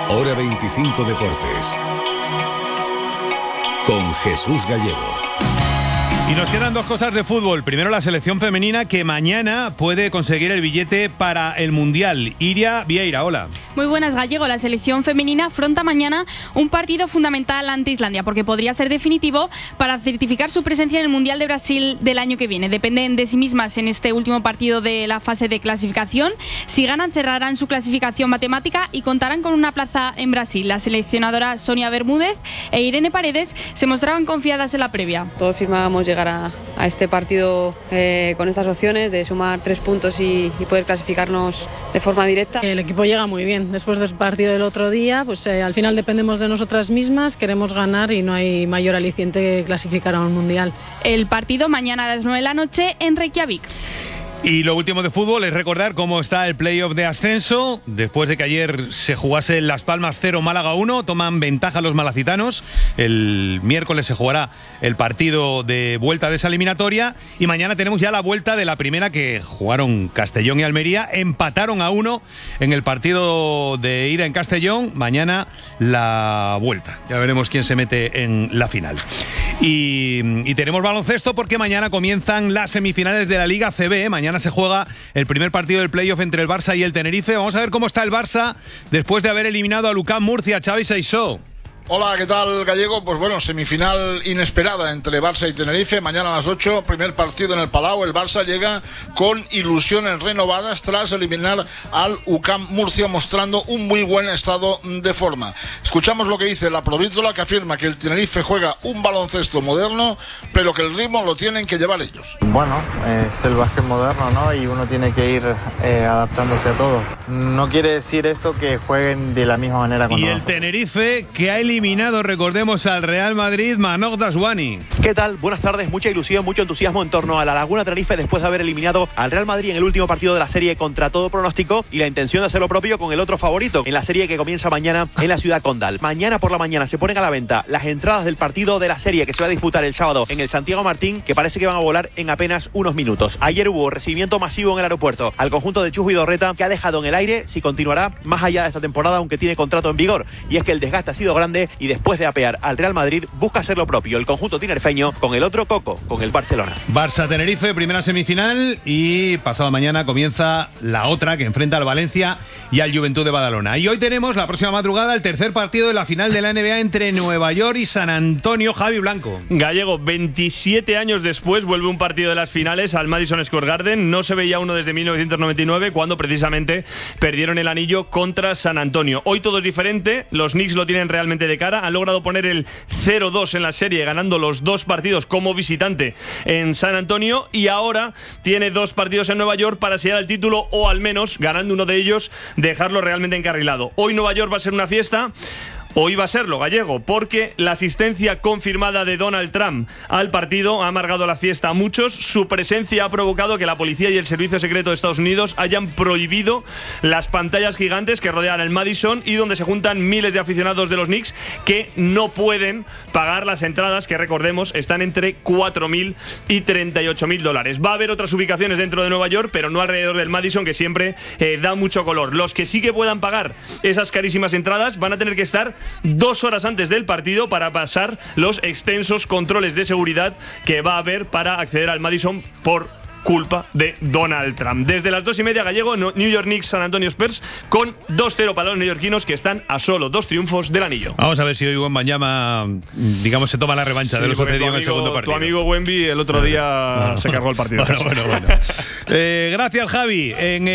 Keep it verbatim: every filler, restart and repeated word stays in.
Hora veinticinco Deportes. Con Jesús Gallego. Y nos quedan dos cosas de fútbol. Primero, la selección femenina, que mañana puede conseguir el billete para el Mundial. Iria Vieira, hola. Muy buenas, Gallego. La selección femenina afronta mañana un partido fundamental ante Islandia, porque podría ser definitivo para certificar su presencia en el Mundial de Brasil del año que viene. Dependen de sí mismas en este último partido de la fase de clasificación. Si ganan, cerrarán su clasificación matemática y contarán con una plaza en Brasil. La seleccionadora Sonia Bermúdez e Irene Paredes se mostraban confiadas en la previa. Todos firmábamos llegar A, a este partido eh, con estas opciones de sumar tres puntos y, y poder clasificarnos de forma directa. El equipo llega muy bien. Después del partido del otro día, pues eh, al final dependemos de nosotras mismas, queremos ganar y no hay mayor aliciente que clasificar a un mundial. El partido mañana a las nueve de la noche en Reykjavik. Y lo último de fútbol es recordar cómo está el playoff de ascenso. Después de que ayer se jugase Las Palmas cero, Málaga uno, toman ventaja los malacitanos. El miércoles se jugará el partido de vuelta de esa eliminatoria. Y mañana tenemos ya la vuelta de la primera, que jugaron Castellón y Almería. Empataron a uno en el partido de ida en Castellón. Mañana la vuelta. Ya veremos quién se mete en la final. Y, y tenemos baloncesto porque mañana comienzan las semifinales de la Liga C B. Mañana se juega el primer partido del playoff entre el Barça y el Tenerife. Vamos a ver cómo está el Barça después de haber eliminado a Lucán Murcia. Xavi Seixó. Hola, ¿qué tal, Gallego? Pues bueno, semifinal inesperada entre Barça y Tenerife. Mañana a las ocho, primer partido en el Palau. El Barça llega con ilusiones renovadas tras eliminar al U C A M Murcia, mostrando un muy buen estado de forma. Escuchamos lo que dice la provítola, que afirma que el Tenerife juega un baloncesto moderno, pero que el ritmo lo tienen que llevar ellos. Bueno, es el básquet moderno, ¿no? Y uno tiene que ir eh, adaptándose a todo. No quiere decir esto que jueguen de la misma manera con Y nosotros. el Tenerife, que ha eliminado eliminado, recordemos, al Real Madrid. Manoj Daswani. ¿Qué tal? Buenas tardes. Mucha ilusión, mucho entusiasmo en torno a la Laguna Tenerife después de haber eliminado al Real Madrid en el último partido de la serie contra todo pronóstico, y la intención de hacer lo propio con el otro favorito en la serie que comienza mañana en la ciudad condal. Mañana por la mañana se ponen a la venta las entradas del partido de la serie que se va a disputar el sábado en el Santiago Martín, que parece que van a volar en apenas unos minutos. Ayer hubo recibimiento masivo en el aeropuerto al conjunto de Chus Vidorreta, que ha dejado en el aire si continuará más allá de esta temporada, aunque tiene contrato en vigor. Y es que el desgaste ha sido grande, y después de apear al Real Madrid busca hacer lo propio el conjunto tinerfeño con el otro coco, con el Barcelona. Barça-Tenerife, primera semifinal, y pasado mañana comienza la otra, que enfrenta al Valencia y al Juventud de Badalona. Y hoy tenemos la próxima madrugada el tercer partido de la final de la N B A entre Nueva York y San Antonio. Javi Blanco. Gallego, veintisiete años después vuelve un partido de las finales al Madison Square Garden. No se veía uno desde mil novecientos noventa y nueve, cuando precisamente perdieron el anillo contra San Antonio. Hoy todo es diferente, los Knicks lo tienen realmente de cara, han logrado poner el cero dos en la serie, ganando los dos partidos como visitante en San Antonio, y ahora tiene dos partidos en Nueva York para sellar el título, o al menos, ganando uno de ellos, dejarlo realmente encarrilado. Hoy Nueva York va a ser una fiesta. Hoy va a serlo, Gallego, porque la asistencia confirmada de Donald Trump al partido ha amargado la fiesta a muchos. Su presencia ha provocado que la policía y el Servicio Secreto de Estados Unidos hayan prohibido las pantallas gigantes que rodean el Madison y donde se juntan miles de aficionados de los Knicks que no pueden pagar las entradas, que recordemos están entre cuatro mil y treinta y ocho mil dólares. Va a haber otras ubicaciones dentro de Nueva York, pero no alrededor del Madison, que siempre eh, da mucho color. Los que sí que puedan pagar esas carísimas entradas van a tener que estar dos horas antes del partido para pasar los extensos controles de seguridad que va a haber para acceder al Madison por culpa de Donald Trump. Desde las dos y media, Gallego, New York Knicks, San Antonio Spurs, con dos cero para los neoyorquinos, que están a solo dos triunfos del anillo. Vamos a ver si hoy Wembanyama, digamos, se toma la revancha sí, de lo sucedido en el segundo partido. Tu amigo Wemby el otro día no, se cargó el partido. Bueno, bueno, bueno. eh, gracias, Javi. En